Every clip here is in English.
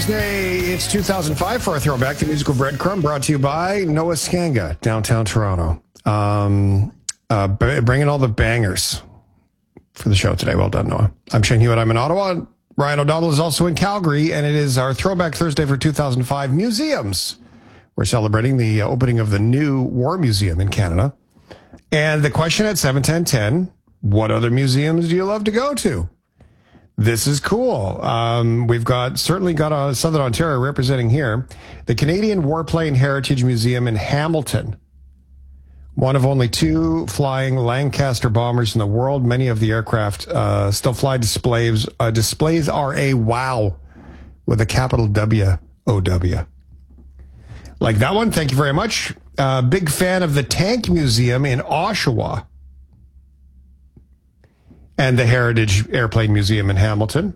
Thursday, it's 2005 for our throwback, the musical breadcrumb, brought to you by Noah Skanga, downtown Toronto. Bringing all the bangers for the show today. Well done, Noah. I'm Shane Hewitt. I'm in Ottawa. Ryan O'Donnell is also in Calgary, and it is our Throwback Thursday for 2005 museums. We're celebrating the opening of the new War Museum in Canada. And the question at 7:10:10, what other museums do you love to go to? This is cool. We've certainly got Southern Ontario representing here. The Canadian Warplane Heritage Museum in Hamilton. One of only two flying Lancaster bombers in the world. Many of the aircraft still fly displays. Displays are a wow with a capital W-O-W. Like that one. Thank you very much. Big fan of the Tank Museum in Oshawa and the Heritage Airplane Museum in Hamilton.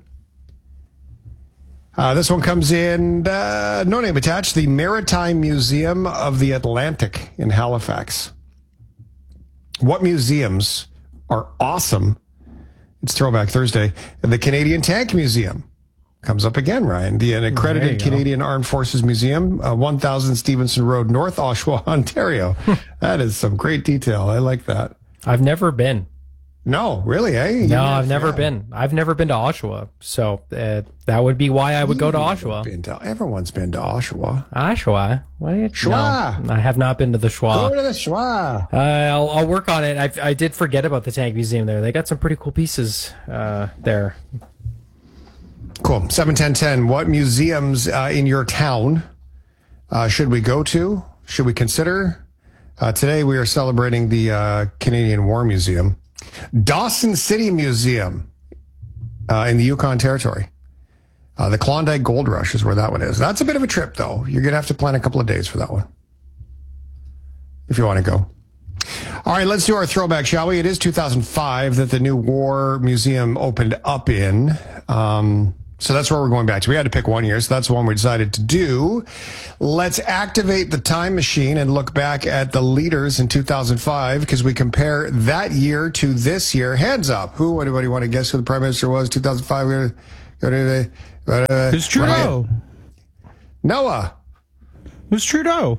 This one comes in, no name attached, the Maritime Museum of the Atlantic in Halifax. What museums are awesome? It's Throwback Thursday. The Canadian Tank Museum comes up again, Ryan. The accredited Canadian Armed Forces Museum, 1000 Stevenson Road, North Oshawa, Ontario. That is some great detail. I like that. I've never been. No, really, eh? No, I've never been. I've never been to Oshawa, so that would be why I would go to Oshawa. Everyone's been to Oshawa. Oshawa? What? Schwa. No, I have not been to the Schwa. Go to the Schwa. I'll work on it. I did forget about the Tank Museum there. They got some pretty cool pieces there. Cool. 7:10:10. What museums in your town should we go to? Should we consider? Today we are celebrating the Canadian War Museum. Dawson City Museum in the Yukon Territory. The Klondike Gold Rush is where that one is. That's a bit of a trip, though. You're going to have to plan a couple of days for that one if you want to go. All right, let's do our throwback, shall we? It is 2005 that the new War Museum opened up in. So that's where we're going back to. We had to pick one year, so that's the one we decided to do. Let's activate the time machine and look back at the leaders in 2005 because we compare that year to this year. Hands up. Anybody want to guess who the Prime Minister was 2005? Who's Trudeau? Noah. Who's Trudeau?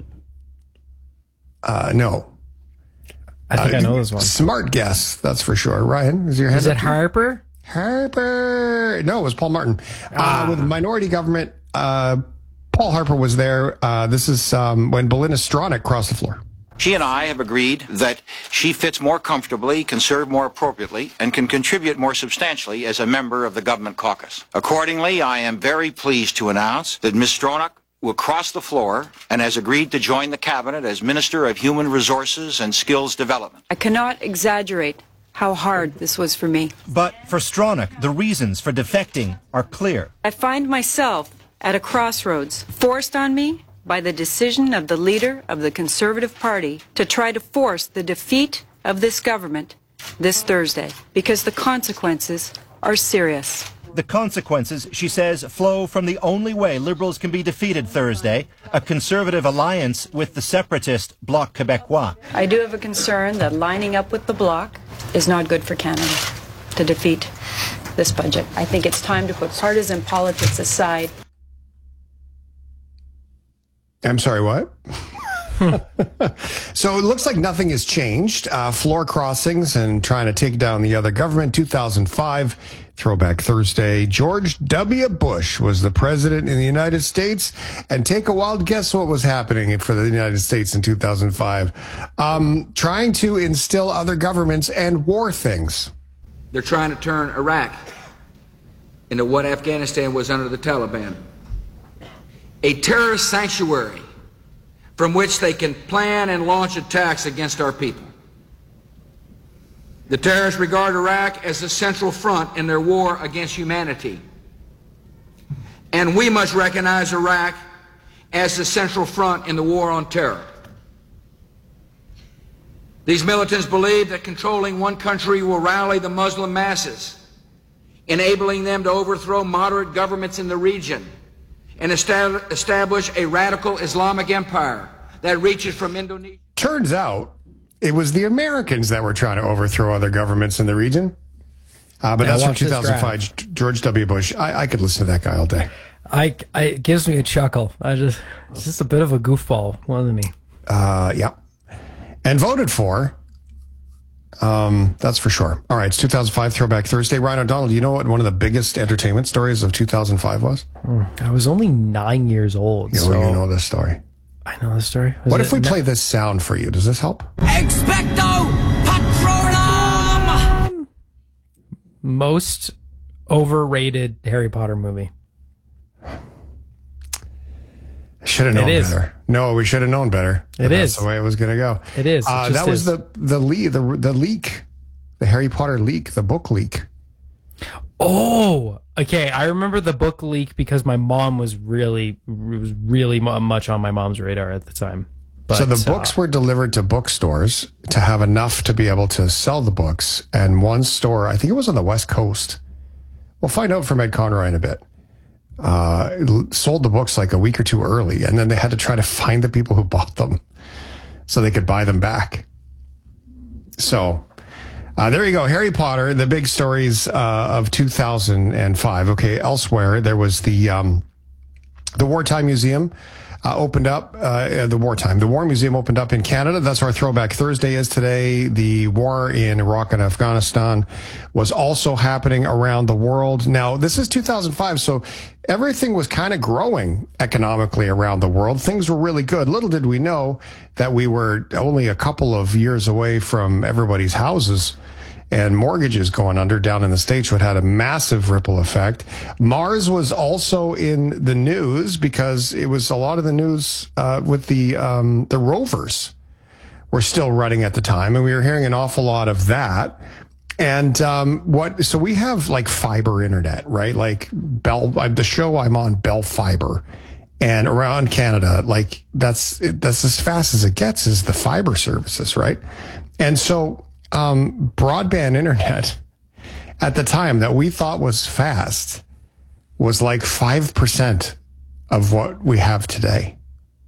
No. I think I know this one. Smart guess, that's for sure. Ryan, is your hand Is up? it Harper? Harper. No, it was Paul Martin. With minority government, Paul Harper was there. This is when Belinda Stronach crossed the floor. She and I have agreed that she fits more comfortably, can serve more appropriately, and can contribute more substantially as a member of the government caucus. Accordingly, I am very pleased to announce that Ms. Stronach will cross the floor and has agreed to join the cabinet as Minister of Human Resources and Skills Development. I cannot exaggerate how hard this was for me. But for Stronach, the reasons for defecting are clear. I find myself at a crossroads, forced on me by the decision of the leader of the Conservative Party to try to force the defeat of this government this Thursday, because the consequences are serious. The consequences, she says, flow from the only way Liberals can be defeated Thursday, a Conservative alliance with the separatist Bloc Québécois. I do have a concern that lining up with the Bloc is not good for Canada to defeat this budget. I think it's time to put partisan politics aside. I'm sorry, what? So it looks like nothing has changed. Floor crossings and trying to take down the other government. 2005, Throwback Thursday. George W. Bush was the president in the United States. And take a wild guess what was happening for the United States in 2005. Trying to instill other governments and war things. They're trying to turn Iraq into what Afghanistan was under the Taliban. A terrorist sanctuary from which they can plan and launch attacks against our people. The terrorists regard Iraq as the central front in their war against humanity. And we must recognize Iraq as the central front in the war on terror. These militants believe that controlling one country will rally the Muslim masses, enabling them to overthrow moderate governments in the region and establish a radical Islamic empire that reaches from Indonesia. Turns out it was the Americans that were trying to overthrow other governments in the region. But that's from 2005, George W. Bush. I could listen to that guy all day. It gives me a chuckle. It's just a bit of a goofball, wasn't he? Yeah. And voted for. That's for sure. All right, it's 2005 Throwback Thursday. Ryan O'Donnell, do you know what one of the biggest entertainment stories of 2005 was? I was only 9 years old. Yeah, so you know this story. I know this story. What if we play this sound for you? Does this help? Expecto Patronum! Most overrated Harry Potter movie. Should have known better. No, we should have known better. That's the way it was going to go. It is. That was the leak, the Harry Potter leak, the book leak. Oh, okay. I remember the book leak because my mom was really much on my mom's radar at the time. But, so the books were delivered to bookstores to have enough to be able to sell the books. And one store, I think it was on the West Coast. We'll find out from Ed Conroy in a bit. Sold the books like a week or two early, and then they had to try to find the people who bought them so they could buy them back. So there you go. Harry Potter, the big stories of 2005. Okay, elsewhere, there was the Wartime Museum opened up. The War Museum opened up in Canada. That's our Throwback Thursday is today. The war in Iraq and Afghanistan was also happening around the world. Now, this is 2005, so everything was kind of growing economically around the world. Things were really good. Little did we know that we were only a couple of years away from everybody's houses and mortgages going under down in the States, which had a massive ripple effect. Mars was also in the news because it was a lot of the news with the rovers were still running at the time, and we were hearing an awful lot of that. And so we have like fiber internet, right? Like the show I'm on, Bell Fiber, and around Canada, like that's as fast as it gets is the fiber services, right? And so broadband internet at the time that we thought was fast was like 5% of what we have today,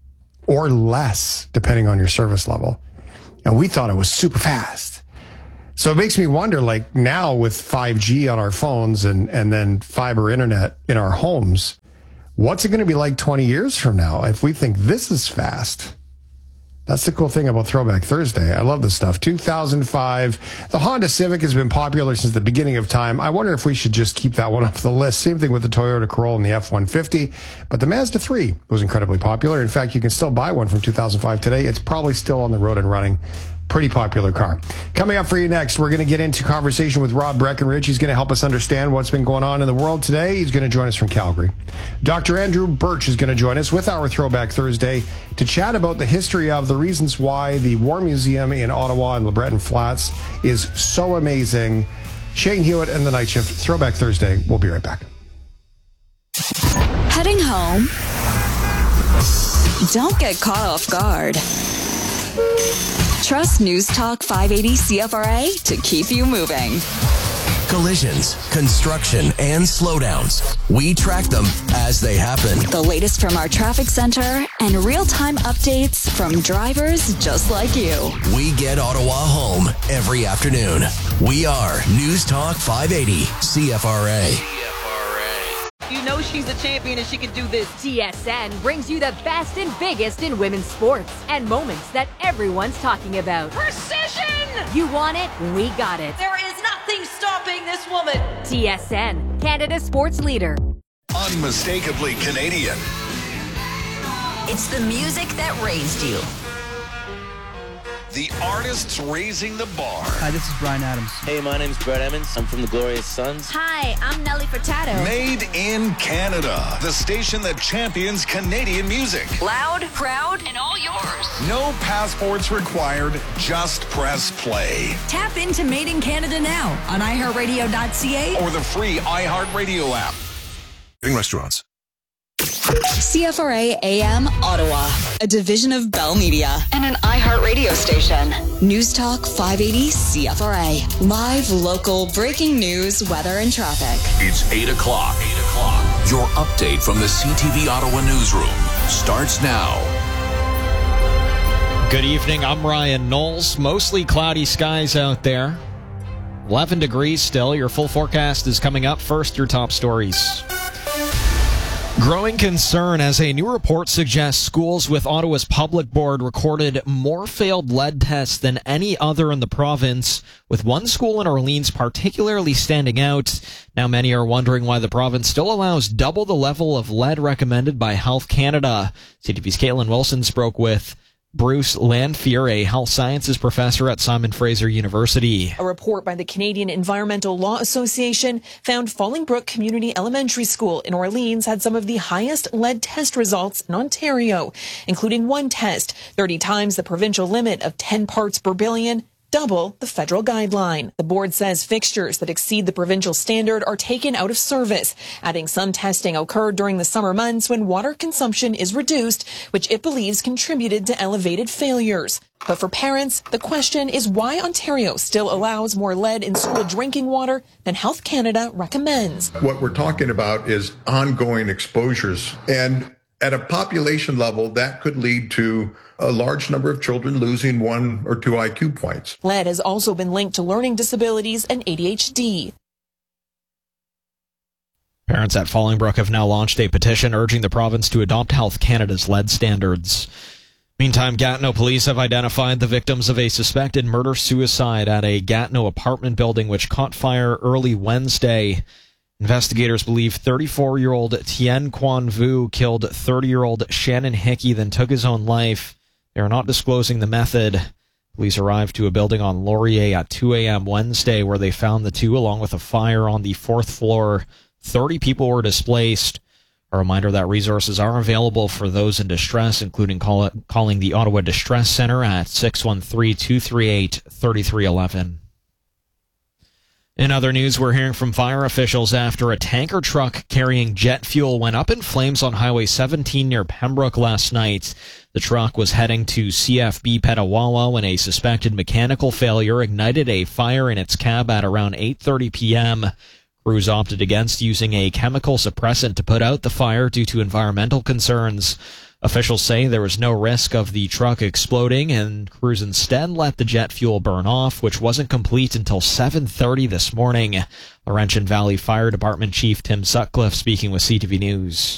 or less, depending on your service level. And we thought it was super fast. So it makes me wonder, like now with 5G on our phones and then fiber internet in our homes, what's it going to be like 20 years from now if we think this is fast? That's the cool thing about Throwback Thursday. I love this stuff. 2005, the Honda Civic has been popular since the beginning of time. I wonder if we should just keep that one off the list. Same thing with the Toyota Corolla and the F-150. But the Mazda 3 was incredibly popular. In fact, you can still buy one from 2005 today. It's probably still on the road and running. Pretty popular car. Coming up for you next, we're going to get into conversation with Rob Breckenridge. He's going to help us understand what's been going on in the world today. He's going to join us from Calgary. Dr. Andrew Birch is going to join us with our Throwback Thursday to chat about the history of the reasons why the War Museum in Ottawa and LeBreton Flats is so amazing. Shane Hewitt and the Night Shift. Throwback Thursday. We'll be right back. Heading home? Don't get caught off guard. Trust News Talk 580 CFRA to keep you moving. Collisions, construction, and slowdowns. We track them as they happen. The latest from our traffic center and real-time updates from drivers just like you. We get Ottawa home every afternoon. We are News Talk 580 CFRA. You know she's a champion and she can do this. TSN brings you the best and biggest in women's sports and moments that everyone's talking about. Precision! You want it? We got it. There is nothing stopping this woman. TSN, Canada's sports leader. Unmistakably Canadian. It's the music that raised you. The artists raising the bar. Hi, this is Bryan Adams. Hey, my name's Brett Emmons. I'm from the Glorious Sons. Hi, I'm Nelly Furtado. Made in Canada. The station that champions Canadian music. Loud, proud, and all yours. No passports required. Just press play. Tap into Made in Canada now on iHeartRadio.ca or the free iHeartRadio app. In restaurants. CFRA AM Ottawa, a division of Bell Media and an iHeart radio station. News Talk 580 CFRA. Live, local, breaking news, weather, and traffic. It's 8 o'clock. 8 o'clock. Your update from the CTV Ottawa newsroom starts now. Good evening. I'm Ryan Knowles. Mostly cloudy skies out there. 11 degrees still. Your full forecast is coming up. First, your top stories. Growing concern as a new report suggests schools with Ottawa's public board recorded more failed lead tests than any other in the province, with one school in Orleans particularly standing out. Now many are wondering why the province still allows double the level of lead recommended by Health Canada. CTV's Caitlin Wilson spoke with Bruce Lanphier, a health sciences professor at Simon Fraser University. A report by the Canadian Environmental Law Association found Fallingbrook Community Elementary School in Orleans had some of the highest lead test results in Ontario, including one test 30 times the provincial limit of 10 parts per billion, double the federal guideline. The board says fixtures that exceed the provincial standard are taken out of service, adding some testing occurred during the summer months when water consumption is reduced, which it believes contributed to elevated failures. But for parents, the question is why Ontario still allows more lead in school drinking water than Health Canada recommends. What we're talking about is ongoing exposures, and at a population level, that could lead to a large number of children losing 1 or 2 IQ points. Lead has also been linked to learning disabilities and ADHD. Parents at Fallingbrook have now launched a petition urging the province to adopt Health Canada's lead standards. Meantime, Gatineau police have identified the victims of a suspected murder-suicide at a Gatineau apartment building which caught fire early Wednesday. Investigators believe 34-year-old Tien Quan Vu killed 30-year-old Shannon Hickey, then took his own life. They are not disclosing the method. Police arrived to a building on Laurier at 2 a.m. Wednesday where they found the two along with a fire on the 4th floor. 30 people were displaced. A reminder that resources are available for those in distress, including calling the Ottawa Distress Center at 613-238-3311. In other news, we're hearing from fire officials after a tanker truck carrying jet fuel went up in flames on Highway 17 near Pembroke last night. The truck was heading to CFB Petawawa when a suspected mechanical failure ignited a fire in its cab at around 8:30 p.m. Crews opted against using a chemical suppressant to put out the fire due to environmental concerns. Officials say there was no risk of the truck exploding, and crews instead let the jet fuel burn off, which wasn't complete until 7:30 this morning. Laurentian Valley Fire Department Chief Tim Sutcliffe speaking with CTV News.